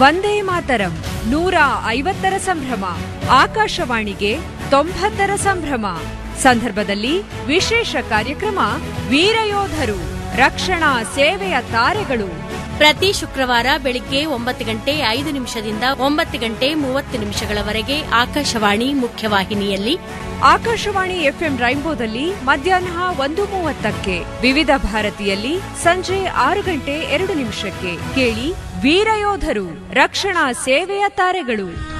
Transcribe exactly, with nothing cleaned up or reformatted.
ವಂದೇ ಮಾತರಂ ನೂರ ಐವತ್ತರ ಸಂಭ್ರಮ, ಆಕಾಶವಾಣಿಗೆ ತೊಂಬತ್ತರ ಸಂಭ್ರಮ ಸಂದರ್ಭದಲ್ಲಿ ವಿಶೇಷ ಕಾರ್ಯಕ್ರಮ ವೀರಯೋಧರು, ರಕ್ಷಣಾ ಸೇವೆಯ ತಾರೆಗಳು. ಪ್ರತಿ ಶುಕ್ರವಾರ ಬೆಳಿಗ್ಗೆ ಒಂಬತ್ತು ಗಂಟೆ ಐದು ನಿಮಿಷದಿಂದ ಒಂಬತ್ತು ಗಂಟೆ ಮೂವತ್ತು ನಿಮಿಷಗಳವರೆಗೆ ಆಕಾಶವಾಣಿ ಮುಖ್ಯವಾಹಿನಿಯಲ್ಲಿ, ಆಕಾಶವಾಣಿ ಎಫ್ಎಂ ರೈನ್ಬೋದಲ್ಲಿ ಮಧ್ಯಾಹ್ನ ಒಂದು ಮೂವತ್ತಕ್ಕೆ, ವಿವಿಧ ಭಾರತಿಯಲ್ಲಿ ಸಂಜೆ ಆರು ಗಂಟೆ ಎರಡು ನಿಮಿಷಕ್ಕೆ ಕೇಳಿ ವೀರಯೋಧರು, ರಕ್ಷಣಾ ಸೇವೆಯ ತಾರೆಗಳು.